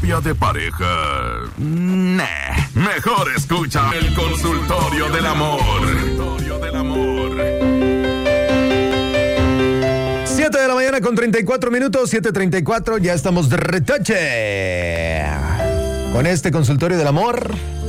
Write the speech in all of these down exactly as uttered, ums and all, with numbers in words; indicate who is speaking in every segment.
Speaker 1: terapia de pareja. Nah, mejor escucha el consultorio del amor. Consultorio del amor.
Speaker 2: siete de la mañana con treinta y cuatro minutos, siete treinta y cuatro, ya estamos de retache con este consultorio del amor.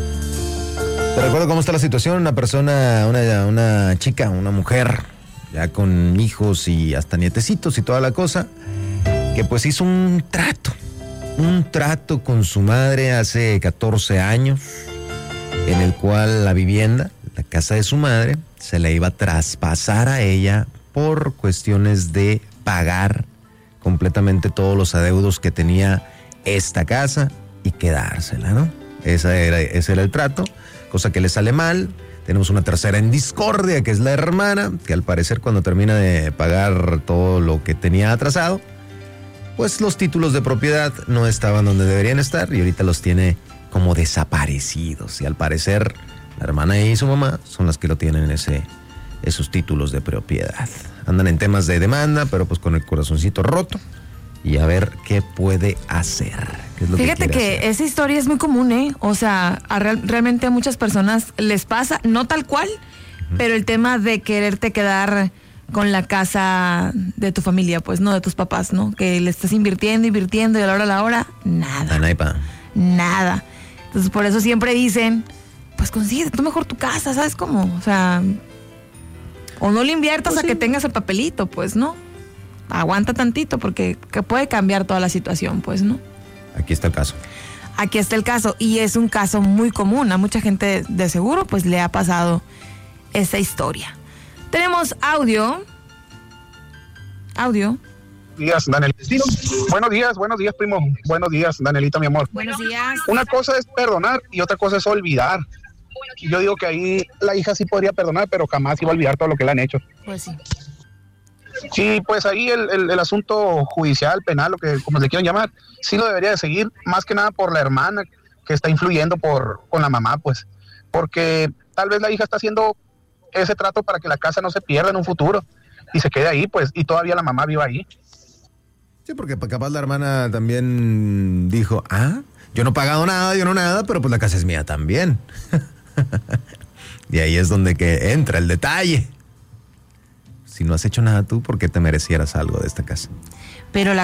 Speaker 2: Te recuerdo cómo está la situación. Una persona, una, una chica, una mujer, ya con hijos y hasta nietecitos y toda la cosa, que pues hizo un trato, un trato con su madre hace catorce años, en el cual la vivienda, la casa de su madre, se le iba a traspasar a ella por cuestiones de pagar completamente todos los adeudos que tenía esta casa y quedársela, ¿no? Esa era, ese era el trato, cosa que le sale mal. Tenemos una tercera en discordia, que es la hermana, que al parecer cuando termina de pagar todo lo que tenía atrasado, pues los títulos de propiedad no estaban donde deberían estar y ahorita los tiene como desaparecidos. Y al parecer la hermana y su mamá son las que lo tienen ese, esos títulos de propiedad. Andan en temas de demanda, pero pues con el corazoncito roto. Y a ver qué puede hacer. ¿Qué es lo
Speaker 3: Fíjate
Speaker 2: que,
Speaker 3: que
Speaker 2: hacer?
Speaker 3: esa historia es muy común, ¿eh? O sea, a real, realmente a muchas personas les pasa, no tal cual, uh-huh. pero el tema de quererte quedar con la casa de tu familia, pues, ¿no? De tus papás, ¿no? Que le estás invirtiendo, invirtiendo y a la hora a la hora, nada.
Speaker 2: Anaipa.
Speaker 3: Nada. Entonces, por eso siempre dicen, pues consigue tú mejor tu casa, ¿sabes cómo? O sea, o no le inviertas pues a sí. que tengas el papelito, pues, ¿no? Aguanta tantito porque que puede cambiar toda la situación, pues, ¿no?
Speaker 2: Aquí está el caso.
Speaker 3: Aquí está el caso y es un caso muy común. A mucha gente de seguro pues le ha pasado esa historia. Tenemos audio. Audio.
Speaker 4: Buenos días, Danielita. Buenos días, buenos días, primo. Buenos días, Danielita, mi amor.
Speaker 3: Buenos días.
Speaker 4: Una cosa es perdonar y otra cosa es olvidar. Yo digo que ahí la hija sí podría perdonar, pero jamás iba a olvidar todo lo que le han hecho.
Speaker 3: Pues sí.
Speaker 4: Sí, pues ahí el, el, el asunto judicial, penal, lo que como le quieran llamar, sí lo debería de seguir, más que nada por la hermana que está influyendo por con la mamá, pues, porque tal vez la hija está haciendo ese trato para que la casa no se pierda en un futuro y se quede ahí, pues, y todavía la mamá viva ahí.
Speaker 2: Sí, porque capaz la hermana también dijo, ah, yo no he pagado nada, yo no nada, pero pues la casa es mía también. Y ahí es donde que entra el detalle. Si no has hecho nada tú, ¿por qué te merecieras algo de esta casa?
Speaker 3: Pero la